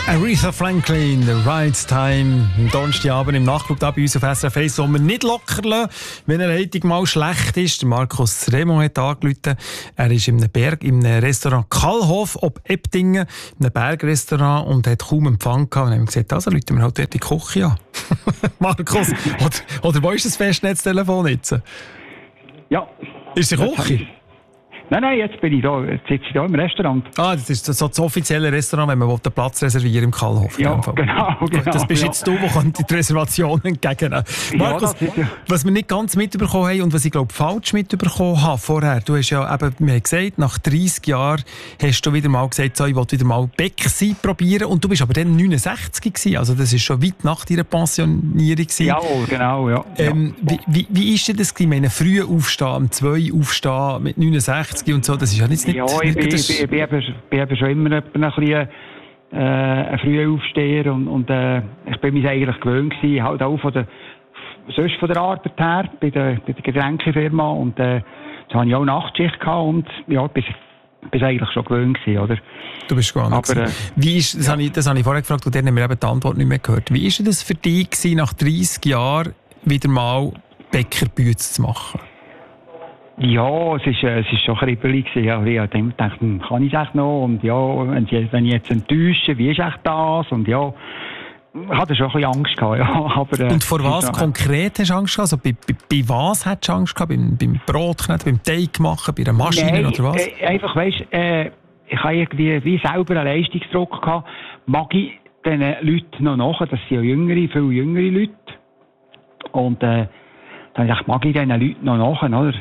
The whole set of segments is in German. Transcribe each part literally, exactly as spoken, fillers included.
Aretha Franklin, The Right Time, am Donnerstagabend im Nachtclub da bei uns auf S R F eins, wo wir nicht locker lassen, wenn eine Leitung mal schlecht ist. Der Markus Remo hat angerufen. Er ist in einem Berg, in einem Restaurant Kallhof ob Ebdingen, in einem Bergrestaurant und hat kaum Empfang gehabt. Und dann haben wir gesagt, also rufen wir halt dort die Küche an. Markus, oder, oder wo ist das Festnetztelefon jetzt? Ja. Ist es die Küche? Nein, nein, jetzt bin ich da, jetzt sitze ich da im Restaurant. Ah, das ist so das offizielle Restaurant, wenn man den Platz reservieren im Kallhof. Ja, genau, genau. Das bist ja. jetzt du, der die Reservation entgegennehmen. Markus, ja, ja. Was wir nicht ganz mitbekommen haben und was ich glaube falsch mitbekommen habe vorher, du hast ja eben, wir haben gesagt, nach dreissig Jahren hast du wieder mal gesagt, so, ich wollte wieder mal Bäckersein probieren und du bist aber dann neunundsechzig gewesen, also das ist schon weit nach deiner Pensionierung gewesen. Ja, genau, ja. Ähm, ja. Wie, wie, wie ist denn das gewesen? Ich meine, früh aufstehen, um zwei aufstehen, mit neunundsechzig und so, das ist ja nicht... Ja, ich bin, ich, bin, ich, bin, ich bin schon immer ein bisschen äh, ein früher Aufsteher und, und äh, ich bin mich eigentlich gewöhnt gewesen, halt auch von der, sonst von der Arbeit her, bei der, bei der Getränkefirma und äh, da hatte ich auch Nachtschicht gehabt und ja, ich bin, bin eigentlich schon gewöhnt gewesen, oder? Du bist gewohnt. Aber äh, wie ist, das, ja. habe ich, das habe ich vorher gefragt und dann haben wir eben die Antwort nicht mehr gehört. Wie ist das für dich gewesen, nach dreissig Jahren wieder mal Bäckerbüte zu machen? Ja, es ist, äh, es ist schon kribbelig gewesen. Ja, ich habe gedacht, hm, kann ich es echt noch? Und ja, wenn ich, wenn ich jetzt enttäusche, wie ist echt das? Und ja, ich hatte schon ein bisschen Angst gehabt, ja. Aber, äh, und vor was konkret hast du Angst gehabt? Also bei, bei, bei was hast du Angst gehabt? Beim, beim Brotkneten, beim Teig machen, bei einer Maschine Nein, oder was? Äh, einfach, weisst, äh, ich habe irgendwie wie selber einen Leistungsdruck gehabt. Mag ich diesen Leuten noch nach? Das sind ja jüngere, viel jüngere Leute. Und, äh, dann habe ich gedacht, mag ich diesen Leuten noch nach, oder?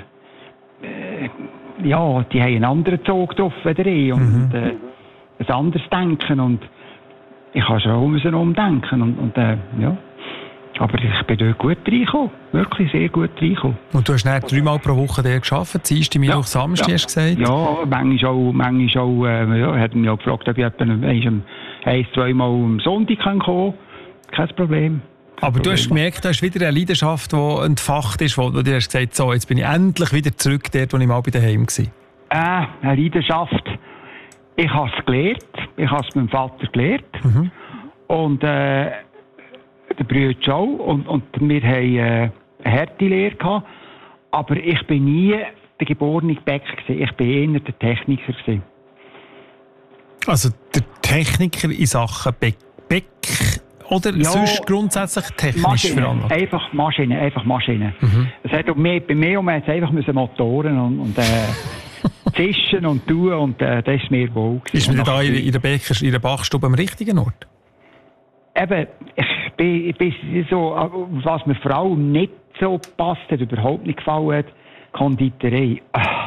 Ja, die haben einen anderen Zug drauf als ich und mhm. äh, ein anderes Denken und ich habe schon müssen umdenken und, und äh, ja, aber ich bin dort gut reingekommen, wirklich sehr gut reingekommen. Und du hast dann dreimal pro Woche dort gearbeitet, Dienstag, Mittwoch, ja, Samstag, ja. hast du gesagt? Ja, manchmal auch, manchmal auch äh, ja, hat mich auch gefragt, ob ich etwa ein, zweimal am Sonntag kommen kann, kein Problem. Aber du hast gemerkt, du hast wieder eine Leidenschaft, die entfacht ist, wo du dir hast gesagt, so, jetzt bin ich endlich wieder zurück dort, wo ich mal bei daheim war. Äh, eine Leidenschaft. Ich habe es gelernt. Ich habe es meinem Vater gelernt. Mhm. Und äh, der Bruder auch. Und, und wir haben äh, eine harte Lehre gehabt. Aber ich bin nie der geborene Bäcker gewesen. Ich bin eher der Techniker gewesen. Also der Techniker in Sachen Bäck... Bäck Oder ja, sonst grundsätzlich technisch Maschine, veranlagt? Einfach Maschinen, einfach Maschinen. Mhm. Es hat mehr, bei mir um jetzt einfach müssen Motoren und, und äh, zischen und tun und äh, das ist mir wohl. Ist man da in, in der Bäcker, in der Backstube am richtigen Ort? Eben, ich bin, ich bin so, was mir vor allem nicht so passt, hat überhaupt nicht gefallen hat, Konditorei. Ah.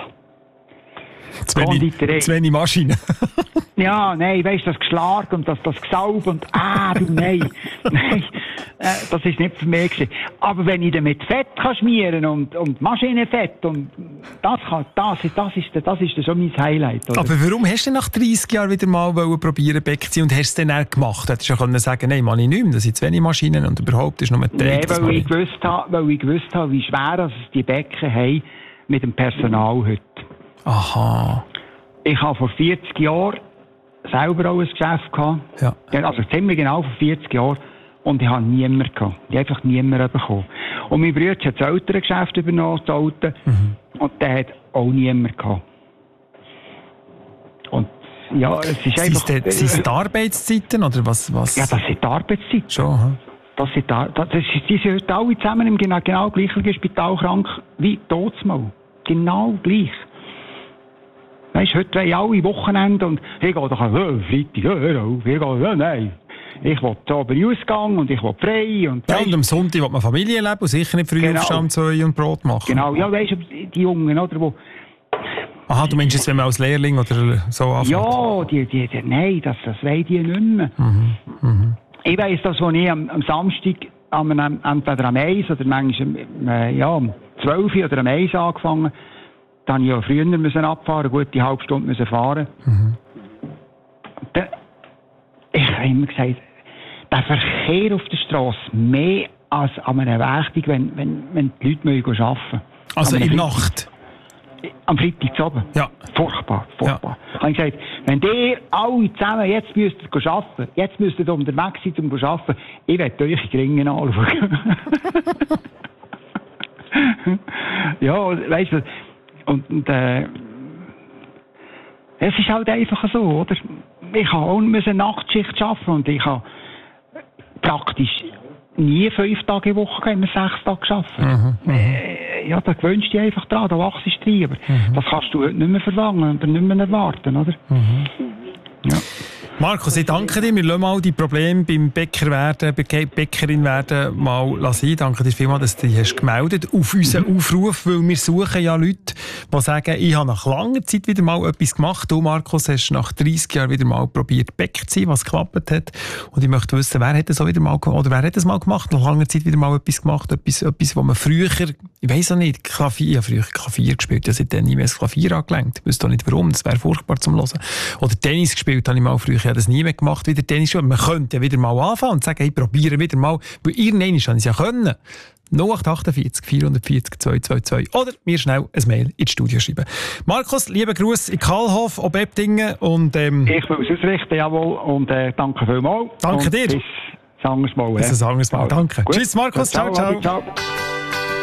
Zu wenig, zu wenig Maschinen. Ja, nein, weisst du, das Geschlag und das, das Gesaub und ah, du, nein. Nein, äh, das ist nicht für mich gewesen. Aber wenn ich dann mit Fett kann schmieren und, und Maschinenfett und das kann, das, das ist, das ist schon mein Highlight. Oder? Aber warum hast du nach dreissig Jahren wieder mal probieren Bäcker zu sein und hast es dann auch gemacht? Hättest du ja sagen, nein, man, ich nicht mehr, das sind zu wenig Maschinen und überhaupt ist nur ein Teig. Nein, weil ich, gewusst habe, weil ich gewusst habe, wie schwer es die Bäcker haben mit dem Personal heute. Aha. Ich habe vor vierzig Jahren selber auch ein Geschäft gehabt. Ja. Also ziemlich genau vor vierzig Jahren. Und ich habe niemanden gehabt. Ich habe einfach niemanden bekommen. Und mein Bruder hat das ältere Geschäft übernommen, das alte. Mhm. Und der hat auch niemanden gehabt. Und ja, es ist einfach... Sind es die Arbeitszeiten oder was, was? Ja, das sind die Arbeitszeiten. Schon, hm? Das sind, das ist, die sind heute alle zusammen im genau, genau gleichen Spital krank wie Todsmal. Genau gleich. Weißt du, heute wollen alle Wochenende und ich gehe doch an Freitag, hör auf, ich gehe, ja, nein. Ich will aber Ausgang und ich will frei. Und, ja, und am Sonntag will man Familie leben und sicher nicht früh genau. aufstehen, zwei und Brot machen. Genau, ja, weißt du, die Jungen, oder, wo... Aha, du meinst jetzt, wenn man als Lehrling oder so anfängt? Ja, die, die, die, nein, das, das wollen die nicht mehr. Mhm. Mhm. Ich weiss, dass, als ich am, am Samstag am, entweder am eins oder manchmal äh, ja, um zwölf oder am eins angefangen. Dann musste ich ja früher müssen abfahren, eine gute halbe Stunde müssen fahren. Mhm. Da, ich habe immer gesagt, der Verkehr auf der Straße mehr als an einer Werktung, wenn, wenn, wenn die Leute arbeiten müssen. Also in der Nacht? am Freitag zu oben. Ja. Furchtbar, furchtbar. Ja. Habe ich gesagt, wenn ihr alle zusammen jetzt müsstet arbeiten, jetzt müsstet ihr unterwegs sein, um zu arbeiten, ich werde euch in die Ringe anschauen. Ja, weißt du, und, und äh, es ist halt einfach so, oder? Ich habe auch eine Nachtschicht arbeiten und ich habe praktisch nie fünf Tage die Woche, immer sechs Tage arbeiten. Mhm, äh, ja, da gewöhnst du dich einfach dran, da wachst du rein, aber mhm. das kannst du heute nicht mehr verlangen oder nicht mehr erwarten, oder? Mhm. Ja. Markus, ich danke dir. Wir lassen mal die Probleme beim Bäcker werden, bei Bäckerin werden mal lassen. Ich danke dir vielmals, dass du dich hast gemeldet auf unseren mhm. Aufruf, weil wir suchen ja Leute, die sagen, ich habe nach langer Zeit wieder mal etwas gemacht. Du, Markus, hast nach dreissig Jahren wieder mal probiert, Bäcker zu sein, was geklappt hat. Und ich möchte wissen, wer hat das auch wieder mal gemacht, oder wer hat das mal gemacht, nach langer Zeit wieder mal etwas gemacht, etwas, etwas, wo man früher, ich weiss auch nicht, Klavier, ich habe früher Klavier gespielt, ich habe seitdem nie mehr das Klavier angelenkt. Ich weiss doch nicht warum, das wäre furchtbar zum Hören. Oder Tennis gespielt habe ich mal früher. Ich habe das nie mehr gemacht wie der Tennis. Man könnte ja wieder mal anfangen und sagen, ich probiere wieder mal, weil irgendwann habe ich es ja können. null acht acht vier vier vier null zwei zwei zwei oder mir schnell ein Mail ins Studio schreiben. Markus, lieben Gruß in Kalhof, ob Ebdingen und ähm, ich will es ausrichten, jawohl, und äh, danke vielmals. Danke und dir. Bis ein anderes Mal. Bis ein anderes Mal, danke. Gut. Tschüss Markus, ciao, ciao. ciao.